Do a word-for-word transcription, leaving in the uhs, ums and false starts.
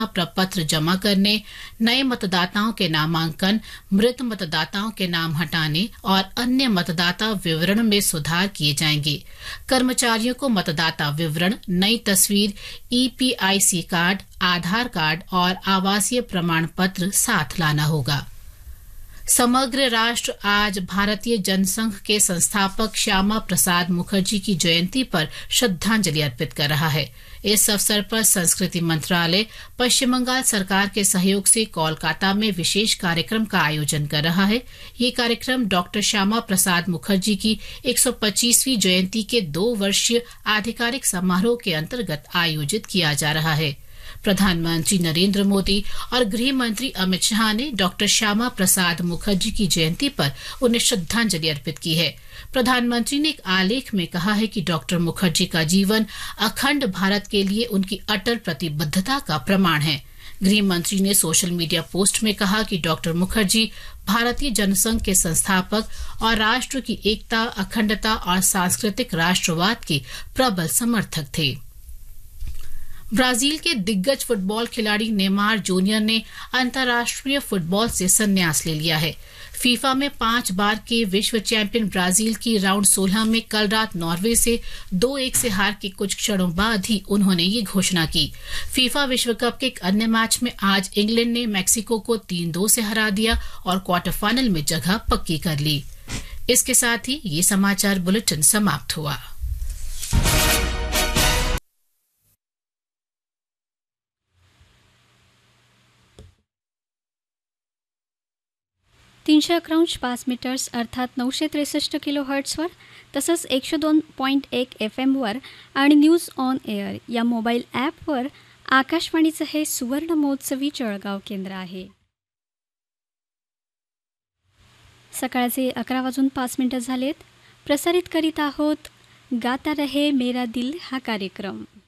प्रपत्र जमा करने, नए मतदाताओं के नामांकन, मृत मतदाताओं के नाम हटाने और अन्य मतदाता विवरण में सुधार किए जाएंगे। कर्मचारियों को मतदाता विवरण, नई तस्वीर, ईपीआईसी कार्ड, आधार कार्ड और आवासीय प्रमाण पत्र साथ लाना होगा। समग्र राष्ट्र आज भारतीय जनसंघ के संस्थापक श्यामा प्रसाद मुखर्जी की जयंती पर श्रद्धांजलि अर्पित कर रहा है। इस अवसर पर संस्कृति मंत्रालय पश्चिम बंगाल सरकार के सहयोग से कोलकाता में विशेष कार्यक्रम का आयोजन कर रहा है। ये कार्यक्रम डॉक्टर श्यामा प्रसाद मुखर्जी की एक सौ पच्चीसवीं जयंती के दो वर्षीय आधिकारिक समारोह के अंतर्गत आयोजित किया जा रहा है। प्रधानमंत्री नरेंद्र मोदी और गृह मंत्री अमित शाह ने डॉक्टर श्यामा प्रसाद मुखर्जी की जयंती पर उन्हें श्रद्धांजलि अर्पित की है। प्रधानमंत्री ने एक आलेख में कहा है कि डॉक्टर मुखर्जी का जीवन अखंड भारत के लिए उनकी अटल प्रतिबद्धता का प्रमाण है। गृह मंत्री ने सोशल मीडिया पोस्ट में कहा कि डॉक्टर मुखर्जी भारतीय जनसंघ के संस्थापक और राष्ट्र की एकता, अखंडता और सांस्कृतिक राष्ट्रवाद के प्रबल समर्थक थे। ब्राजील के दिग्गज फुटबॉल खिलाड़ी नेमार जूनियर ने अंतर्राष्ट्रीय फुटबॉल से संन्यास ले लिया है। फीफा में पांच बार के विश्व चैंपियन ब्राजील की राउंड सोलह में कल रात नॉर्वे से दो एक से हार के कुछ क्षणों बाद ही उन्होंने ये घोषणा की। फीफा विश्व कप के एक अन्य मैच में आज इंग्लैंड ने मैक्सिको को तीन दो से हरा दिया और क्वार्टर फाइनल में जगह पक्की कर ली। इसके साथ ही ये समाचार बुलेटिन समाप्त हुआ। तीनशे अकरांश पाच मीटर्स अर्थात नऊशे त्रेसष्ट किलो हर्ट्सवर तसंच एकशे दोन पॉईंट एक एफ एमवर आणि न्यूज ऑन एअर या मोबाईल ॲपवर आकाशवाणीचं हे सुवर्ण महोत्सवी जळगाव केंद्र आहे। सकाळचे अकरा वाजून पाच मिनिटं झालेत। प्रसारित करीत आहोत गाता रहे मेरा दिल हा कार्यक्रम।